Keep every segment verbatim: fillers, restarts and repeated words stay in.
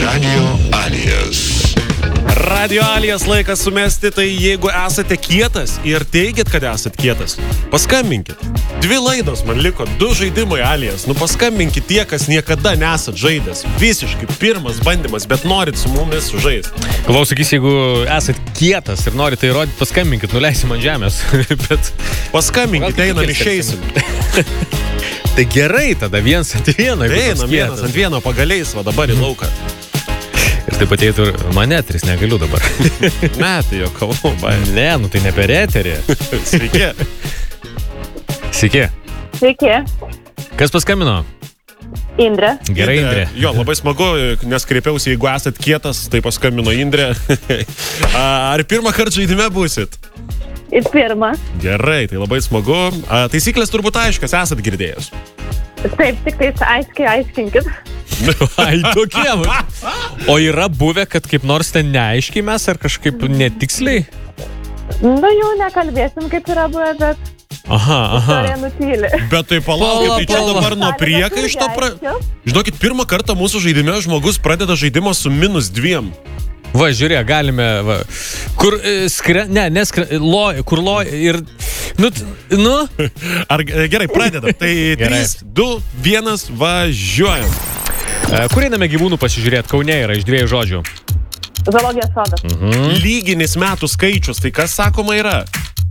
Radio Alijas. Radio Alijas laikas sumesti, tai jeigu esate kietas ir teigit, kad esate kietas, paskambinkit. Dvi laidos man liko, du žaidimai Alijas. Nu paskambinkit tie, kas niekada nesat žaidęs. Visiškai pirmas bandymas, bet norit su mumis žaisti. Galvau, sakys, jeigu esat kietas ir norit tai rodyti, paskambinkit, nuleisim ant žemės. Bet... Paskambinkit, einam išeisim. Tai gerai, tada viens ant vieno. Einam vienas ant vieno pagaliais, va dabar į lauką. Ir taip ateitų ir mane, tris negaliu dabar. Ne, tai jo kalbu, bai. Ne, nu tai ne per eterį. Sveiki. Sveiki. Sveiki. Kas paskambino? Indrė. Gerai, Indrė. Jo, labai smagu, nes kreipiausi, jeigu esat kietas, tai paskambino Indrė. Ar pirmą kartą žaidime būsit? Ir pirmą. Gerai, tai labai smagu. Taisyklės turbūt aiškios, esat girdėjęs. Taip, tik tais aiškiai aiškinkit. Ai, tokie. O yra buvę, kad kaip nors ten neaiškiai mes, ar kažkaip netiksliai? Nu, jau nekalbėsim, kaip yra buvę, bet... Aha, aha. Istorija nutyli. Bet tai palaukit, Pala, tai čia pala. dabar nuo priekaišto pra... Žinokit, pirmą kartą mūsų žaidime žmogus pradeda žaidimą su minus dviem. Va, žiūrėk, galime, va, kur e, skre, ne, neskre, lo, kur lo ir, nu, t- nu, Ar gerai, pradedam. Tai trys, du, vienas, važiuojam. e, kur einame gyvūnų pasižiūrėti, Kaune yra iš dviejų žodžių. Zoologijos sodas. Mhm. Lyginis metų skaičius, tai kas sakoma yra?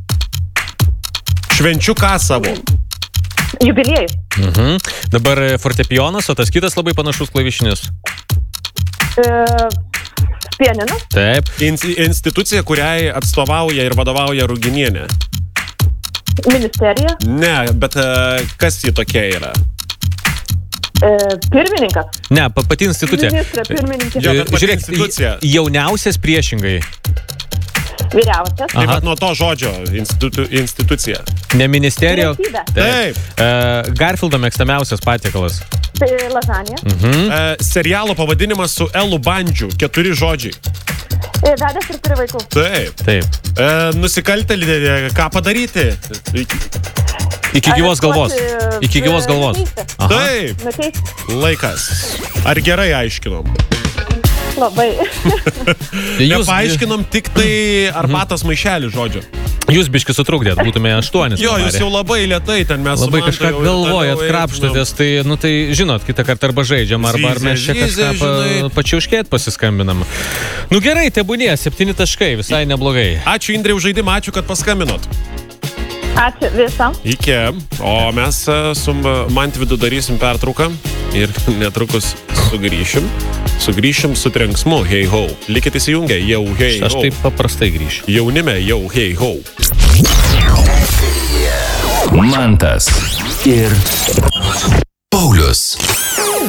Švenčiu ką savo? Jubiliejus. Mhm. Dabar e, fortepijonas, o tas kitas labai panašus klavišinis. E, pianinas. Taip. In- institucija, kuriai atstovauja ir vadovauja Ruginienė. Ministerija. Ne, bet e, kas ji tokia yra? E, pirmininkas. Ne, pa, pati institucija. Ministrė, pirmininkė. Jo, bet pati Žiūrėk, institucija. j- jauniausias priešingai. Vyriausias. Tai Aha. vat nuo to žodžio institu- institucija. Ne ministerija. Vyriausybė. Taip. E, Garfieldo mėgstamiausias patiekalas. Tai lazanija. Mhm. E, serialo pavadinimas su Elu Bandžiu. Keturi žodžiai. E, vedęs ir turi vaikų. Taip. Taip. E, nusikaltėlį, e, ką padaryti? Iki gyvos galvos. Areštuoti, Iki gyvos e, galvos. nuteisti. Aha. Taip. Nuteisti. Laikas. Ar gerai aiškinom? Labai. Jūs, Nepaaiškinom tik tai arbatos maišelį žodžio. jūs biški sutrukdėt, būtume aštuonis. Jo, jūs padarę. jau labai lietai ten mes su Labai Mantu kažką jau galvojat, toliau krapštotės, tai, nu, tai, žinot, kitą kartą arba žaidžiam, arba ar Zyzia, mes čia zyzia, kažką pa, žinai. pačiauškėt pasiskambinam. Nu gerai, tebūnie, septyni taškai, visai neblogai. Ačiū Indrė už žaidimą, ačiū, kad paskambinot. Ačiū visam. Iki. O mes e, su Mantvidu darysim pertrauką ir netrukus sugrįšim. Sugrįšim su trenksmu, hei ho. Likit įsijungę, jau hei Aš ho. taip paprastai grįšiu. Jaunime, jau hei ho. Mantas ir